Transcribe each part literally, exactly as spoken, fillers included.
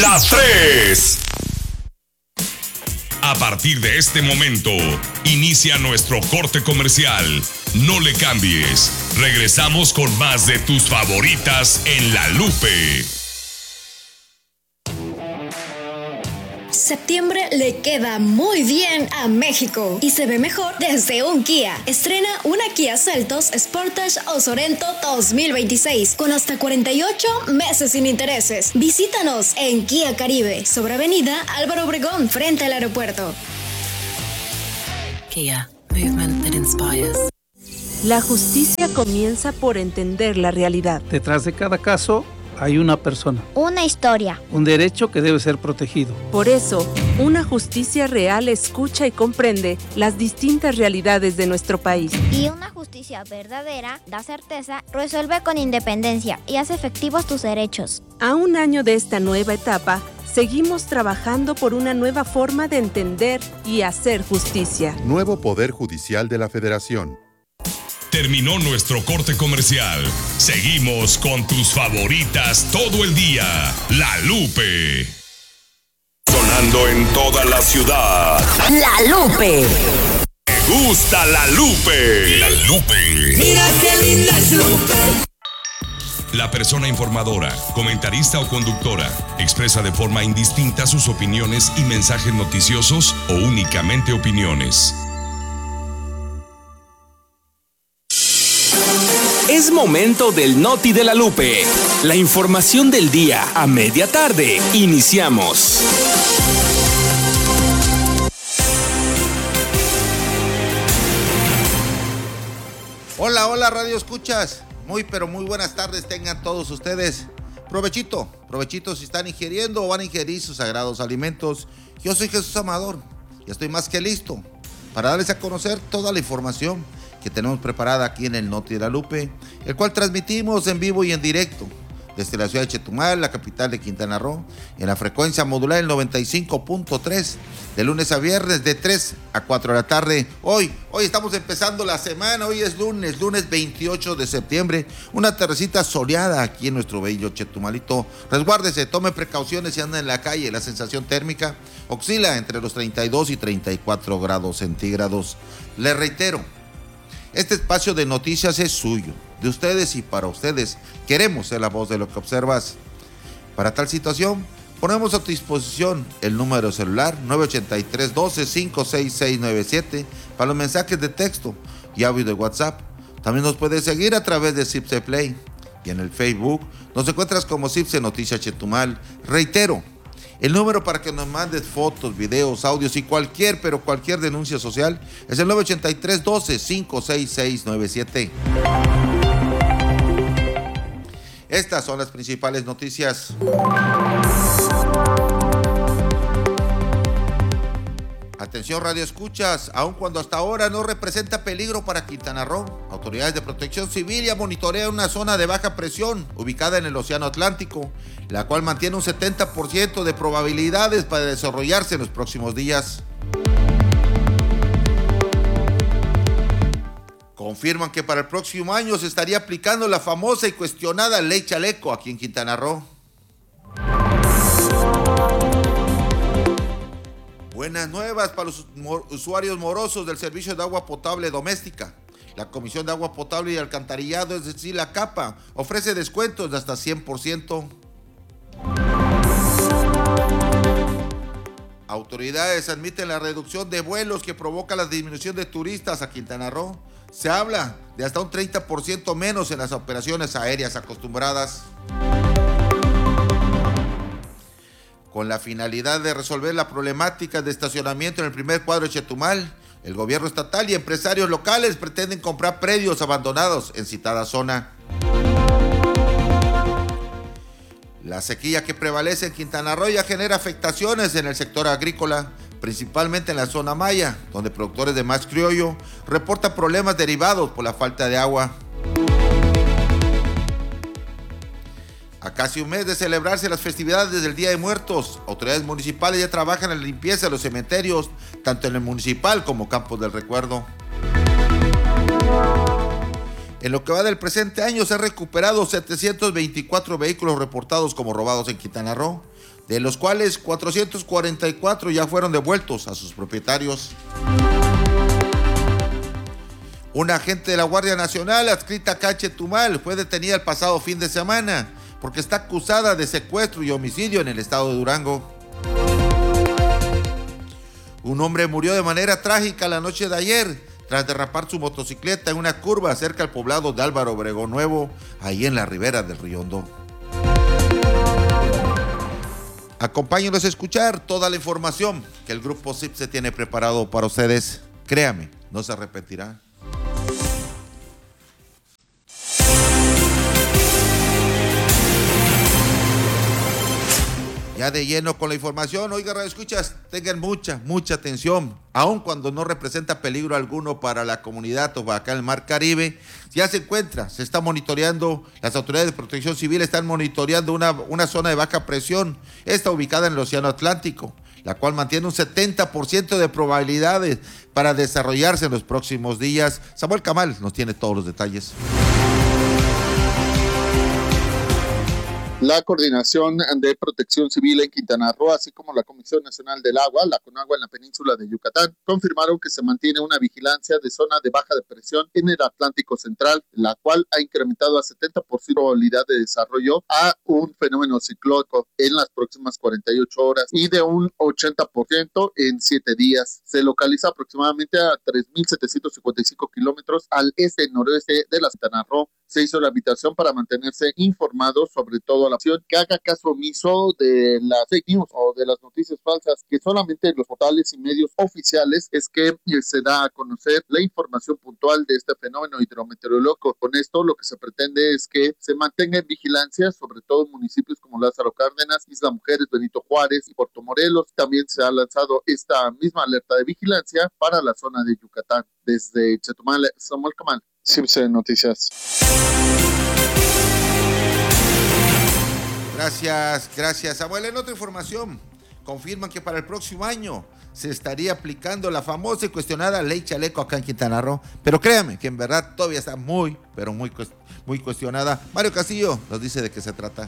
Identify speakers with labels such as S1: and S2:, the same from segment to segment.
S1: Las tres. A partir de este momento, inicia nuestro corte comercial. No le cambies. Regresamos con más de tus favoritas en La Lupe.
S2: Septiembre le queda muy bien a México y se ve mejor desde un Kia. Estrena una Kia Seltos Sportage o Sorento dos mil veintiséis con hasta cuarenta y ocho meses sin intereses. Visítanos en Kia Caribe, sobre Avenida Álvaro Obregón, frente al aeropuerto.
S3: Kia, movement that inspires.
S4: La justicia comienza por entender la realidad.
S5: Detrás de cada caso hay una persona,
S6: una historia,
S5: un derecho que debe ser protegido.
S4: Por eso, una justicia real escucha y comprende las distintas realidades de nuestro país.
S6: Y una justicia verdadera da certeza, resuelve con independencia y hace efectivos tus derechos.
S4: A un año de esta nueva etapa, seguimos trabajando por una nueva forma de entender y hacer justicia.
S7: Nuevo Poder Judicial de la Federación.
S1: Terminó nuestro corte comercial. Seguimos con tus favoritas todo el día. La Lupe. Sonando en toda la ciudad.
S8: La Lupe.
S1: Me gusta La Lupe. La Lupe.
S8: Mira qué linda es Lupe.
S1: La persona informadora, comentarista o conductora expresa de forma indistinta sus opiniones y mensajes noticiosos o únicamente opiniones.
S9: Es momento del Noti de la Lupe. La información del día a media tarde. Iniciamos.
S10: Hola, hola Radio Escuchas. Muy pero muy buenas tardes tengan todos ustedes. Provechito, provechito si están ingiriendo o van a ingerir sus sagrados alimentos. Yo soy Jesús Amador y estoy más que listo para darles a conocer toda la información que tenemos preparada aquí en el Noti de la Lupe, el cual transmitimos en vivo y en directo desde la ciudad de Chetumal, la capital de Quintana Roo, en la frecuencia modular el noventa y cinco punto tres, de lunes a viernes de tres a cuatro de la tarde. Hoy, hoy estamos empezando la semana, hoy es lunes, lunes veintiocho de septiembre, una tardecita soleada aquí en nuestro bello Chetumalito. Resguárdese, tome precauciones si anda en la calle, la sensación térmica oscila entre los treinta y dos y treinta y cuatro grados centígrados. Les reitero, este espacio de noticias es suyo, de ustedes y para ustedes. Queremos ser la voz de lo que observas. Para tal situación, ponemos a tu disposición el número celular nueve ocho tres, uno dos, cinco seis seis nueve siete para los mensajes de texto y audio de WhatsApp. También nos puedes seguir a través de Cipse Play y en el Facebook nos encuentras como Cipse Noticias Chetumal. Reitero, el número para que nos mandes fotos, videos, audios y cualquier, pero cualquier denuncia social es el nueve ocho tres, uno dos, cinco seis seis nueve siete. Estas son las principales noticias. Atención Radio Escuchas, aun cuando hasta ahora no representa peligro para Quintana Roo, autoridades de protección civil ya monitorean una zona de baja presión ubicada en el Océano Atlántico, la cual mantiene un setenta por ciento de probabilidades para desarrollarse en los próximos días. Confirman que para el próximo año se estaría aplicando la famosa y cuestionada Ley Chaleco aquí en Quintana Roo. Buenas nuevas para los usuarios morosos del servicio de agua potable doméstica. La Comisión de Agua Potable y Alcantarillado, es decir, la CAPA, ofrece descuentos de hasta cien por ciento. Autoridades admiten la reducción de vuelos que provoca la disminución de turistas a Quintana Roo. Se habla de hasta un treinta por ciento menos en las operaciones aéreas acostumbradas. Con la finalidad de resolver la problemática de estacionamiento en el primer cuadro de Chetumal, el gobierno estatal y empresarios locales pretenden comprar predios abandonados en citada zona. La sequía que prevalece en Quintana Roo ya genera afectaciones en el sector agrícola, principalmente en la zona maya, donde productores de maíz criollo reportan problemas derivados por la falta de agua. A casi un mes de celebrarse las festividades del Día de Muertos, autoridades municipales ya trabajan en la limpieza de los cementerios, tanto en el municipal como campos del recuerdo. En lo que va del presente año se han recuperado setecientos veinticuatro vehículos reportados como robados en Quintana Roo, de los cuales cuatrocientos cuarenta y cuatro ya fueron devueltos a sus propietarios. Una agente de la Guardia Nacional adscrita a Chetumal fue detenida el pasado fin de semana porque está acusada de secuestro y homicidio en el estado de Durango. Un hombre murió de manera trágica la noche de ayer tras derrapar su motocicleta en una curva cerca al poblado de Álvaro Obregón Nuevo, ahí en la ribera del Río Hondo. Acompáñenos a escuchar toda la información que el Grupo S I P se tiene preparado para ustedes. Créame, no se arrepentirá. Ya de lleno con la información, oiga, radio escuchas, tengan mucha, mucha atención, aun cuando no representa peligro alguno para la comunidad o acá en el Mar Caribe, ya se encuentra, se está monitoreando, las autoridades de protección civil están monitoreando una, una zona de baja presión, esta ubicada en el Océano Atlántico, la cual mantiene un setenta por ciento de probabilidades para desarrollarse en los próximos días. Samuel Camal nos tiene todos los detalles.
S11: La Coordinación de Protección Civil en Quintana Roo, así como la Comisión Nacional del Agua, la CONAGUA en la península de Yucatán, confirmaron que se mantiene una vigilancia de zona de baja de presión en el Atlántico Central, la cual ha incrementado a setenta por ciento de probabilidad de desarrollo a un fenómeno ciclónico en las próximas cuarenta y ocho horas y de un ochenta por ciento en siete días. Se localiza aproximadamente a tres mil setecientos cincuenta y cinco kilómetros al este-noroeste de la Quintana Roo. Se hizo la invitación para mantenerse informados, sobre todo a la acción, que haga caso omiso de las fake news o de las noticias falsas, que solamente en los portales y medios oficiales es que se da a conocer la información puntual de este fenómeno hidrometeorológico. Con esto lo que se pretende es que se mantenga en vigilancia, sobre todo en municipios como Lázaro Cárdenas, Isla Mujeres, Benito Juárez y Puerto Morelos. También se ha lanzado esta misma alerta de vigilancia para la zona de Yucatán. Desde Chetumal, Samuel Camal, C I B C Noticias.
S10: Gracias, gracias, Samuel. En otra información, confirman que para el próximo año se estaría aplicando la famosa y cuestionada ley chaleco acá en Quintana Roo. Pero créame que en verdad todavía está muy, pero muy, muy cuestionada. Mario Castillo nos dice de qué se trata.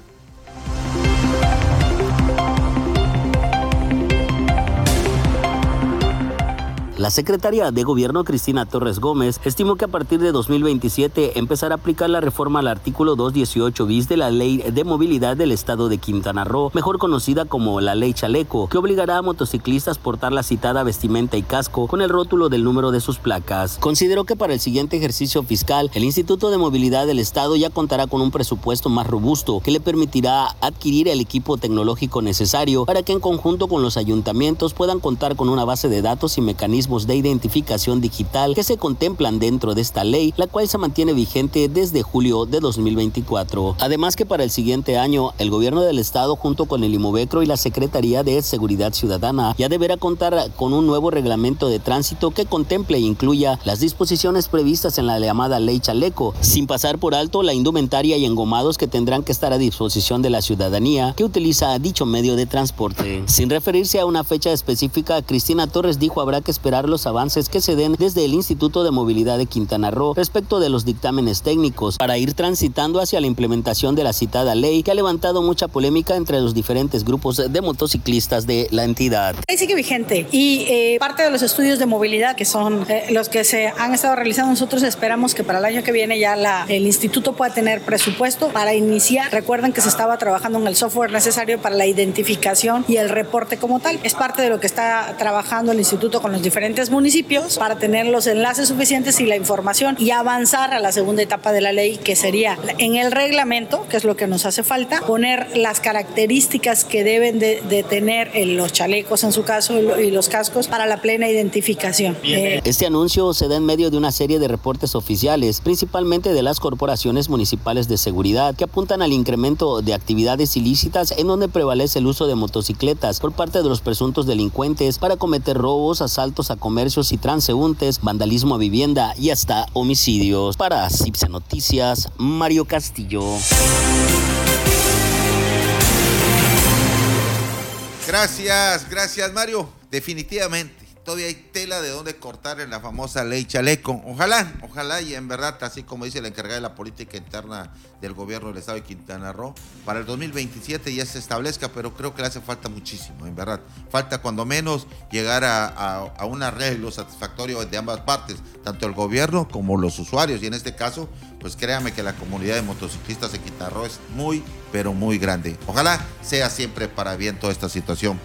S12: La secretaria de Gobierno, Cristina Torres Gómez, estimó que a partir de dos mil veintisiete empezará a aplicar la reforma al artículo doscientos dieciocho bis de la Ley de Movilidad del Estado de Quintana Roo, mejor conocida como la Ley Chaleco, que obligará a motociclistas a portar la citada vestimenta y casco con el rótulo del número de sus placas. Consideró que para el siguiente ejercicio fiscal, el Instituto de Movilidad del Estado ya contará con un presupuesto más robusto que le permitirá adquirir el equipo tecnológico necesario para que en conjunto con los ayuntamientos puedan contar con una base de datos y mecanismos de identificación digital que se contemplan dentro de esta ley, la cual se mantiene vigente desde julio de dos mil veinticuatro. Además que para el siguiente año, el gobierno del estado junto con el IMOVECRO y la Secretaría de Seguridad Ciudadana ya deberá contar con un nuevo reglamento de tránsito que contemple e incluya las disposiciones previstas en la llamada Ley Chaleco, sin pasar por alto la indumentaria y engomados que tendrán que estar a disposición de la ciudadanía que utiliza dicho medio de transporte. Sin referirse a una fecha específica, Cristina Torres dijo habrá que esperar los avances que se den desde el Instituto de Movilidad de Quintana Roo respecto de los dictámenes técnicos para ir transitando hacia la implementación de la citada ley que ha levantado mucha polémica entre los diferentes grupos de motociclistas de la entidad.
S13: Ahí sigue vigente y eh, parte de los estudios de movilidad que son eh, los que se han estado realizando, nosotros esperamos que para el año que viene ya la, el instituto pueda tener presupuesto para iniciar. Recuerden que se estaba trabajando en el software necesario para la identificación y el reporte como tal. Es parte de lo que está trabajando el instituto con los diferentes municipios para tener los enlaces suficientes y la información y avanzar a la segunda etapa de la ley, que sería en el reglamento, que es lo que nos hace falta, poner las características que deben de, de tener los chalecos en su caso y los cascos para la plena identificación. Eh,
S12: este anuncio se da en medio de una serie de reportes oficiales, principalmente de las corporaciones municipales de seguridad, que apuntan al incremento de actividades ilícitas en donde prevalece el uso de motocicletas por parte de los presuntos delincuentes para cometer robos, asaltos a comercios y transeúntes, vandalismo a vivienda y hasta homicidios. Para C I B C Noticias, Mario Castillo.
S10: Gracias, gracias Mario. Definitivamente, todavía hay tela de donde cortar en la famosa ley Chaleco. Ojalá, ojalá y en verdad, así como dice la encargada de la política interna del gobierno del estado de Quintana Roo, para el dos mil veintisiete ya se establezca, pero creo que le hace falta muchísimo, en verdad. Falta cuando menos llegar a, a, a un arreglo satisfactorio de ambas partes, tanto el gobierno como los usuarios, y en este caso, pues créame que la comunidad de motociclistas de Quintana Roo es muy, pero muy grande. Ojalá sea siempre para bien toda esta situación.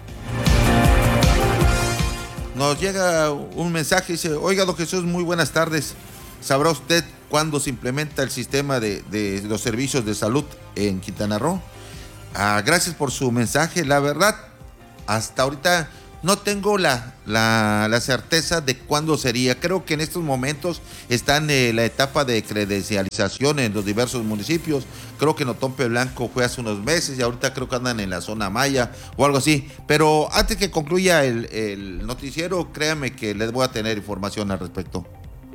S10: Nos llega un mensaje, dice, oiga, don Jesús, muy buenas tardes. ¿Sabrá usted cuándo se implementa el sistema de, de los servicios de salud en Quintana Roo? Ah, gracias por su mensaje. La verdad, hasta ahorita no tengo la, la, la certeza de cuándo sería. Creo que en estos momentos está en eh, la etapa de credencialización en los diversos municipios. Creo que en Otompe Blanco fue hace unos meses y ahorita creo que andan en la zona Maya o algo así. Pero antes que concluya el, el noticiero, créanme que les voy a tener información al respecto.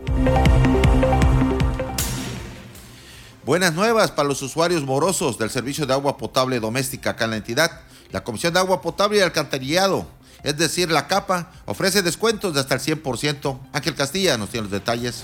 S10: Buenas nuevas para los usuarios morosos del servicio de agua potable doméstica acá en la entidad. La Comisión de Agua Potable y Alcantarillado, es decir, la CAPA, ofrece descuentos de hasta el cien por ciento. Ángel Castilla nos tiene los detalles.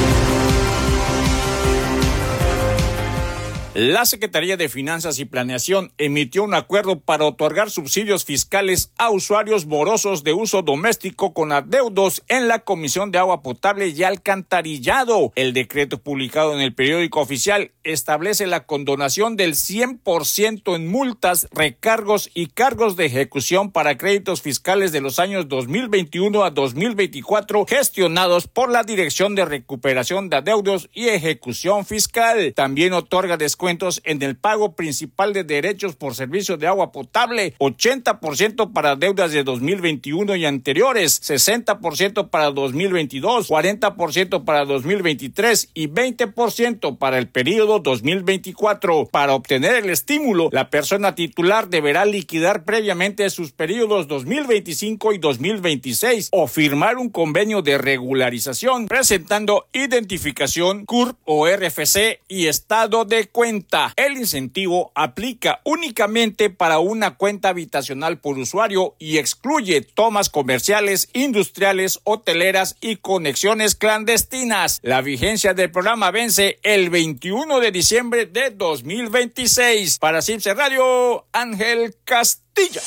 S14: La Secretaría de Finanzas y Planeación emitió un acuerdo para otorgar subsidios fiscales a usuarios morosos de uso doméstico con adeudos en la Comisión de Agua Potable y Alcantarillado. El decreto publicado en el periódico oficial establece la condonación del cien por ciento en multas, recargos y cargos de ejecución para créditos fiscales de los años dos mil veintiuno a dos mil veinticuatro gestionados por la Dirección de Recuperación de Adeudos y Ejecución Fiscal. También otorga descuentos en el pago principal de derechos por servicio de agua potable, ochenta por ciento para deudas de dos mil veintiuno y anteriores, sesenta por ciento para dos mil veintidós, cuarenta por ciento para dos mil veintitrés y veinte por ciento para el periodo dos mil veinticuatro. Para obtener el estímulo, la persona titular deberá liquidar previamente sus periodos dos mil veinticinco y dos mil veintiséis o firmar un convenio de regularización presentando identificación, C U R P o R F C y estado de cuenta. El incentivo aplica únicamente para una cuenta habitacional por usuario y excluye tomas comerciales, industriales, hoteleras y conexiones clandestinas. La vigencia del programa vence el veintiuno de diciembre de dos mil veintiséis. Para Cimce Radio, Ángel Castilla.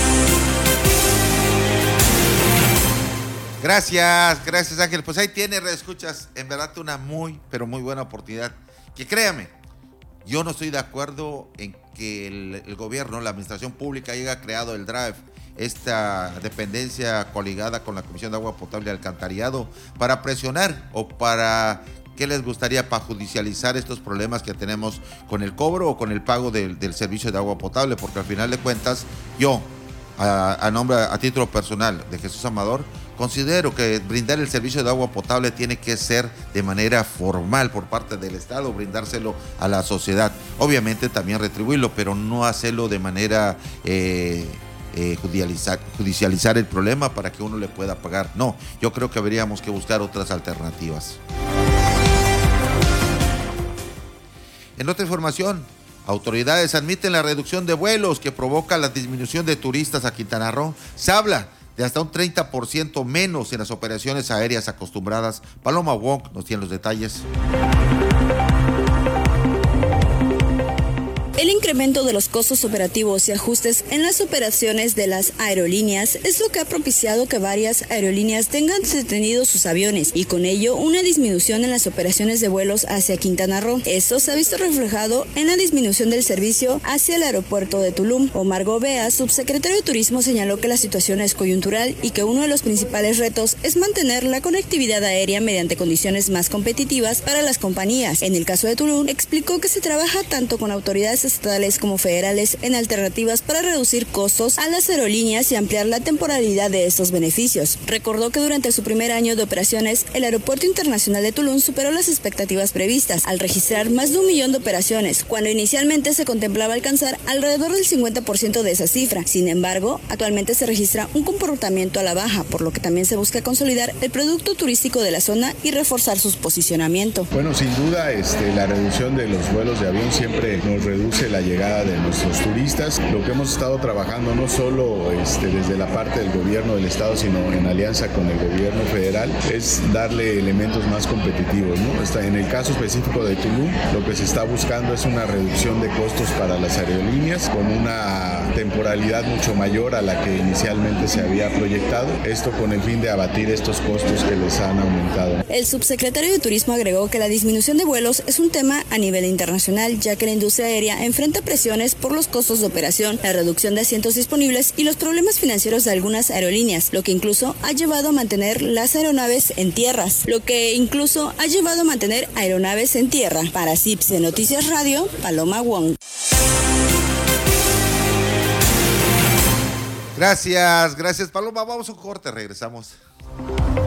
S10: Gracias, gracias Ángel. Pues ahí tiene, reescuchas, en verdad una muy, pero muy buena oportunidad. Que créame, yo no estoy de acuerdo en que el, el gobierno, la administración pública haya creado el DRAEF, esta dependencia coligada con la Comisión de Agua Potable y Alcantarillado, para presionar o para, ¿qué les gustaría? Para judicializar estos problemas que tenemos con el cobro o con el pago del, del servicio de agua potable, porque al final de cuentas, yo, a, a nombre, a título personal de Jesús Amador, considero que brindar el servicio de agua potable tiene que ser de manera formal por parte del Estado, brindárselo a la sociedad. Obviamente también retribuirlo, pero no hacerlo de manera eh, eh, judicializar, judicializar el problema para que uno le pueda pagar. No, yo creo que habríamos que buscar otras alternativas. En otra información, autoridades admiten la reducción de vuelos que provoca la disminución de turistas a Quintana Roo. Se habla de hasta un treinta por ciento menos en las operaciones aéreas acostumbradas. Paloma Wong nos tiene los detalles.
S15: El incremento de los costos operativos y ajustes en las operaciones de las aerolíneas es lo que ha propiciado que varias aerolíneas tengan detenidos sus aviones y con ello una disminución en las operaciones de vuelos hacia Quintana Roo. Esto se ha visto reflejado en la disminución del servicio hacia el aeropuerto de Tulum. Omar Gobea, subsecretario de Turismo, señaló que la situación es coyuntural y que uno de los principales retos es mantener la conectividad aérea mediante condiciones más competitivas para las compañías. En el caso de Tulum, explicó que se trabaja tanto con autoridades estatales como federales en alternativas para reducir costos a las aerolíneas y ampliar la temporalidad de estos beneficios. Recordó que durante su primer año de operaciones, el Aeropuerto Internacional de Tulum superó las expectativas previstas, al registrar más de un millón de operaciones, cuando inicialmente se contemplaba alcanzar alrededor del cincuenta por ciento de esa cifra. Sin embargo, actualmente se registra un comportamiento a la baja, por lo que también se busca consolidar el producto turístico de la zona y reforzar su posicionamiento.
S16: Bueno, sin duda, este, la reducción de los vuelos de avión siempre nos reduce favorece la llegada de nuestros turistas. Lo que hemos estado trabajando no solo este, desde la parte del gobierno del estado, sino en alianza con el gobierno federal, es darle elementos más competitivos, ¿no? Está, en el caso específico de Tulum, lo que se está buscando es una reducción de costos para las aerolíneas con una temporalidad mucho mayor a la que inicialmente se había proyectado, esto con el fin de abatir estos costos que les han aumentado.
S15: El subsecretario de Turismo agregó que la disminución de vuelos es un tema a nivel internacional, ya que la industria aérea enfrenta presiones por los costos de operación, la reducción de asientos disponibles y los problemas financieros de algunas aerolíneas, lo que incluso ha llevado a mantener las aeronaves en tierras, lo que incluso ha llevado a mantener aeronaves en tierra. Para C I P C Noticias Radio, Paloma Wong.
S10: Gracias, gracias Paloma. Vamos a un corte, regresamos.